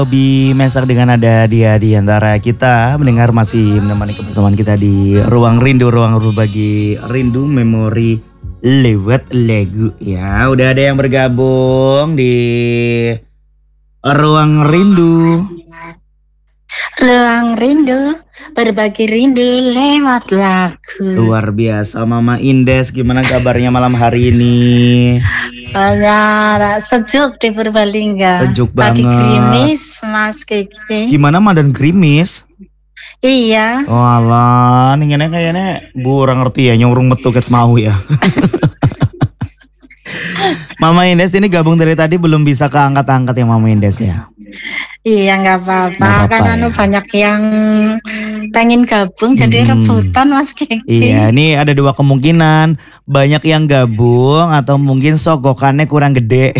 Hobi masak dengan ada dia di antara kita mendengar masih menemani kebersamaan kita di ruang rindu, ruang berbagi rindu memori lewat lagu ya. Udah ada yang bergabung di ruang rindu. Ruang rindu, berbagi rindu lewat lagu. Luar biasa Mama Indes, gimana kabarnya malam hari ini? Banyak sejuk di Purbalingga. Sejuk Tadi banget. gerimis Mas Kiki. Gimana Madan gerimis? Iya. Walah, ini kayaknya burang ngerti ya, nyurung metu ket mau ya. Mama Indes ini gabung dari tadi belum bisa keangkat-angkat ya Mama Indes ya. Iya nggak apa-apa, Nggak apa-apa kan ya. banyak yang pengen gabung jadi rebutan Mas Kiki. Iya, ini ada dua kemungkinan, banyak yang gabung atau mungkin sogokannya kurang gede.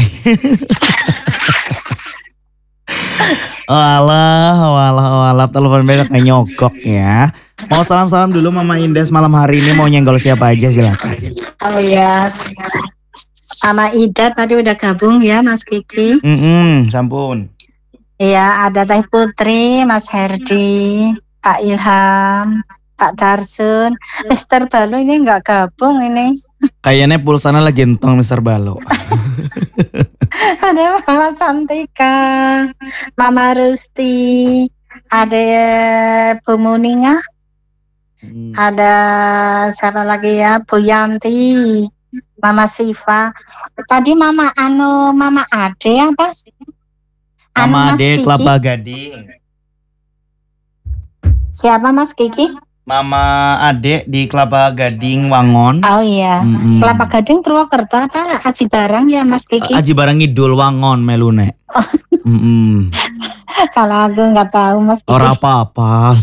Walah, telepon beda kayak nyogok ya. Mau salam-salam dulu Mama Indes malam hari ini, mau nyenggol siapa aja silakan. Oh ya, sama Ida tadi udah gabung ya Mas Kiki. Sampun. Iya, ada Teh Putri, Mas Herdi, Kak Ilham, Kak Darsun. Mister Balu ini nggak gabung ini. Kayaknya pulsana lagi entong Mister Balo. Ada Mama Cantika, Mama Rusti, ada Bu Muninga, ada siapa lagi ya, Bu Yanti, Mama Siva. Tadi Mama Ade apa? Mama Mas Ade Kiki. Kelapa Gading. Siapa Mas Kiki? Mama Ade di Kelapa Gading Wangon. Oh iya. Kelapa Gading Purwokerto apa Aji Barang ya Mas Kiki? Aji Barang Ngidul Wangon melune. Kalau aku nggak tahu Mas Kiki. Ora apa-apa.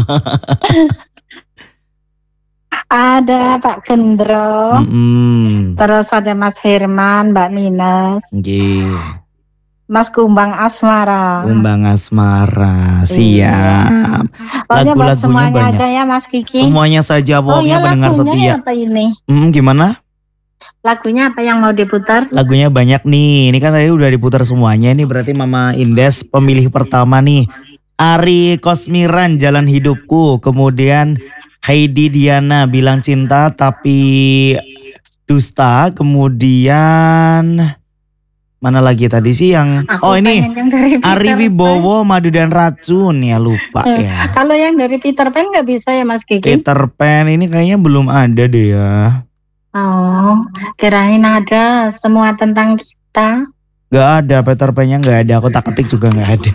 Ada Pak Gendro. Terus ada Mas Herman, Mbak Nina. Nggih. Mas Kumbang Asmara. Kumbang Asmara, siap. Lagu-lagunya semuanya banyak. aja ya Mas Kiki. Semuanya saja pokoknya pendengar setia. Apa ini? Gimana? Lagunya apa yang mau diputar? Lagunya banyak nih. Ini kan tadi udah diputar semuanya. Ini berarti Mama Indes pemilih pertama nih. Ari Kosmiran Jalan Hidupku. Kemudian Heidi Diana Bilang Cinta Tapi Dusta. Kemudian mana lagi tadi sih yang ini Ari Wibowo Madu dan Racun ya, lupa ya. Kalau yang dari Peter Pan nggak bisa ya Mas Kiki? Peter Pan ini kayaknya belum ada deh ya. Oh, kirain ada semua tentang kita. Gak ada, Peter Pan-nya gak ada, aku tak ketik juga gak ada.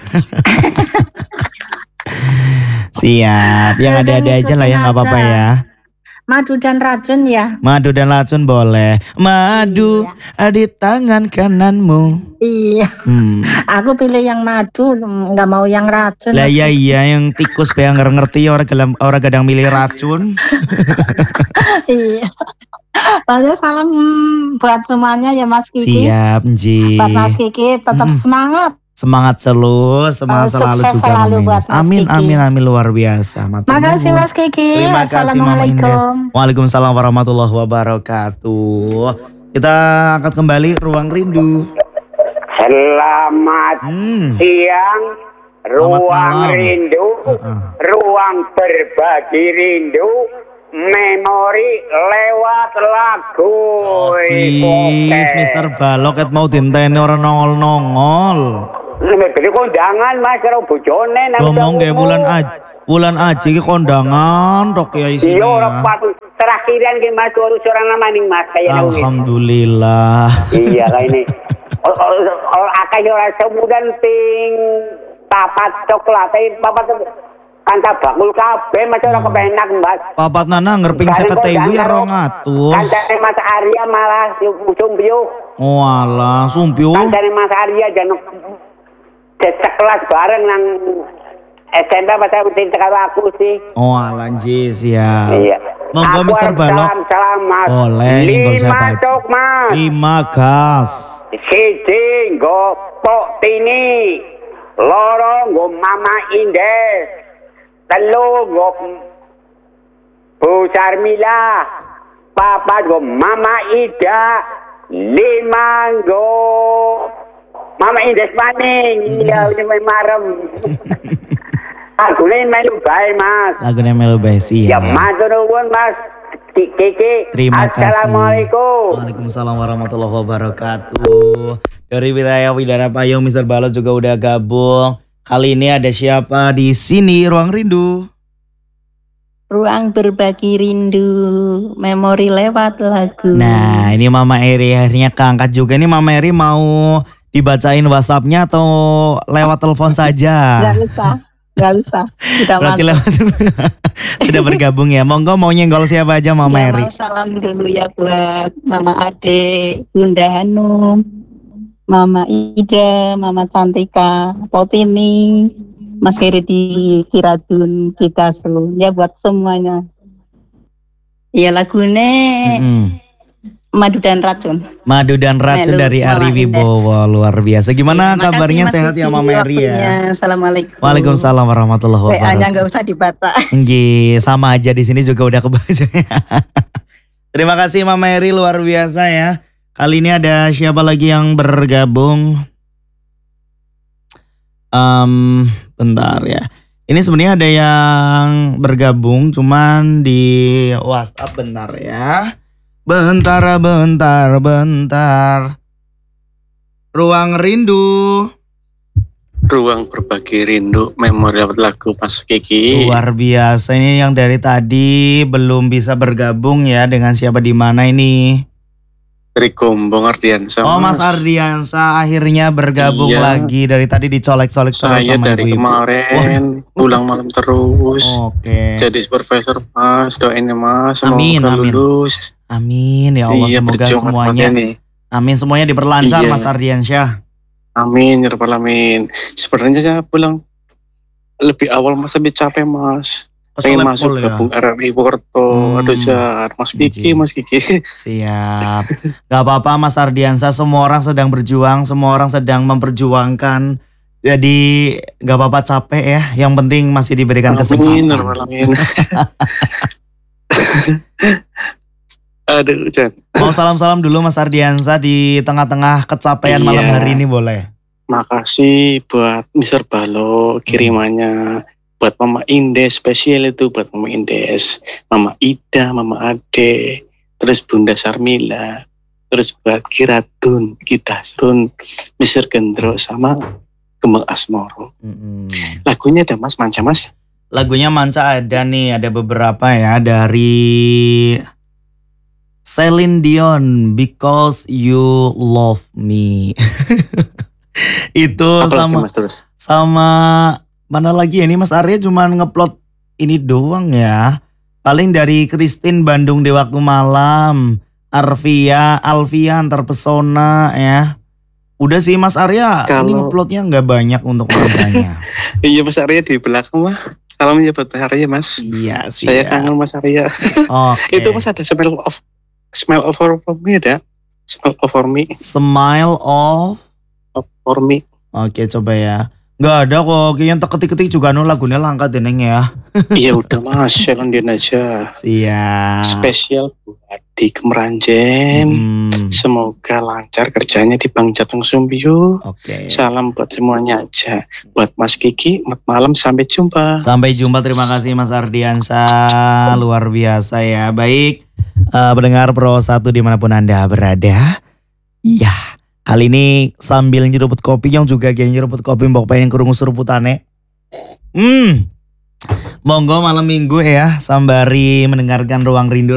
Siap, yang ada-ada aja lah ya, gak apa-apa ya. Madu dan racun ya. Madu dan racun boleh. Madu di tangan kananmu. Iya. Aku pilih yang madu, nggak mau yang racun. Lah iya yang tikus be ngerti orang kadang milih racun. Iya. Banyak salam buat semuanya ya Mas Kiki. Siap, Ji. Buat Mas Kiki tetap semangat. Semangat selalu sukses juga selalu buat Mas amin, Kiki. amin luar biasa. Makasih Mas Kiki. Terima kasih Mama Indes. Waalaikumsalam warahmatullahi wabarakatuh. Kita angkat kembali ruang rindu. Selamat siang, ruang rindu, ruang berbagi rindu, memori lewat lagu. Mister Balok mau dinteni orang nongol-nongol. Beli kondangan Mas karo bojone nang ngomong kayak bulan aji ki kondangan tok ya isinya. Iya ora patut terakhiran ki Mas urus orang namaning Mas kaya alhamdulillah. Iya kayak ini. Akeh ora semudan ping papat coklat papat kanta bakul kabeh Mas ora kepenak Mas. Papat nana ngerping 50.000 ya 200. Kancane Mas Arya malah sumpyo. Oh alah sumpyo. Kancane Mas Arya jan sekelas bareng nang SMP pada rutin karo aku sih. Oh alanjis ya. Iya. Monggo Mister Balok. Selamat. Boleh nyenggol siapa aja. 5 gas. Siji nggo Pok Tini. Loro nggo Mama Indes. Telu nggo Bu Sarmila. Papat nggo Mama Ida. 5 nggo Mama Indes maning. Iya, ini marem. Agune melu bae, Mas. Lagunya Melo Besi Ya, ya. matur nuwun, Mas. Kiki. Terima kasih. Assalamualaikum. Waalaikumsalam warahmatullahi wabarakatuh. Dari wilayah Widara Payung, Mr. Balot juga udah gabung. Kali ini ada siapa di sini? Ruang Rindu. Ruang berbagi rindu, memori lewat lagu. Nah, ini Mama Eri akhirnya keangkat juga. Ini Mama Eri mau dibacain WhatsApp-nya atau lewat telepon saja? Gak usah. Sudah Berarti masuk. lewat sudah bergabung ya. Monggo mau nyenggol siapa aja Mama Ya, Eri. mau salam dulu ya buat Mama Ade, Bunda Hanum, Mama Ida, Mama Cantika, Potini, Mas Heri di Kiradun, kita seluruhnya buat semuanya. Ya lagunya Mm-mm. Madu dan Racun. Madu dan Racun Melu, dari Mama Ari Wibowo, luar biasa. Gimana Ya, makasih, kabarnya, Mas sehat ya Diki, Mama Eri ya? waktunya. Assalamualaikum. Waalaikumsalam warahmatullahi WA-nya wabarakatuh. nggak usah dibaca. Nggih, sama aja di sini juga udah kebaca. Terima kasih Mama Eri, luar biasa ya. Kali ini ada siapa lagi yang bergabung? Bentar ya. Ini sebenarnya ada yang bergabung cuman di WhatsApp, bentar ya. Bentar. Ruang Rindu. Ruang berbagi rindu, memori lewat lagu Mas Kiki. Luar biasa, ini yang dari tadi belum bisa bergabung ya, dengan siapa di mana ini? Dari Gombong Ardiansa. Oh, Mas Ardiansa akhirnya bergabung Iya. lagi. Dari tadi dicolek-colek terus Saya sama dari ibu-ibu. kemarin pulang malam terus. Oke. Jadi supervisor Mas, doain ya Mas, semoga Amin, amin. lulus. Amin ya Allah, Iya, semoga berjuang semuanya. nih. Amin, semuanya diperlancar Iya. Mas Ardiansyah. Amin, ya Rabbal Alamin. Sebenarnya saya pulang lebih awal Mas, tapi capek Mas. Pengen Keselep masuk pul ya. gabung RRI Purwokerto. Aduh Jar, Mas Kiki, Anjing. Mas Kiki. Siap. Gak apa-apa Mas Ardiansa, semua orang sedang berjuang, semua orang sedang memperjuangkan. Jadi gak apa-apa capek ya, yang penting masih diberikan Amin, ya kesempatan. Rabbal Alamin. Aduh, Jan. Mau salam-salam dulu Mas Ardiansa di tengah-tengah kecapean malam Iya. hari ini boleh? Makasih buat Mr. Balo kirimannya. Buat Mama Indes, spesial itu buat Mama Indes. Mama Ida, Mama Ade. Terus Bunda Sarmila. Terus buat Kiratun, kita Serun, Mr. Gendro sama Gembang Asmoro. Lagunya ada Mas, manca Mas. Lagunya manca ada nih, ada beberapa ya dari Celine Dion, Because You Love Me. Itu Apa lagi sama Mas terus? sama mana lagi ya, ini Mas Arya cuman ngeplot ini doang ya. Paling dari Christine Bandung di Waktu Malam, Alvia Terpesona ya. Udah sih Mas Arya, ini Kalau- ngeplotnya nggak banyak untuk mancanya. Iya Mas Arya di belakang mah. Salam ya buat Mas Arya Mas. Iya sih. Saya kangen Mas Arya. Oke. Itu Mas ada smell of for me ada. Smell of for me. Smile of. For me. Oke, coba ya. Nggak ada kok, kayaknya ketik-ketik juga lagunya langka deneng ya. Iya udah Mas, Shalom aja. Siap. Spesial buat di Kemeranjen. Semoga lancar kerjanya di Bang Jateng Sumbio. Oke. Salam buat semuanya aja. Buat Mas Kiki, selamat malam, sampai jumpa. Sampai jumpa, terima kasih Mas Ardiansa, luar biasa ya. Baik, pendengar Pro 1 dimanapun Anda berada. Iya, kali ini sambil nyeruput kopi, yang juga kayak nyeruput kopi mbok pengen kerungu seruputane. Monggo malam minggu ya, sambari mendengarkan Ruang Rindu.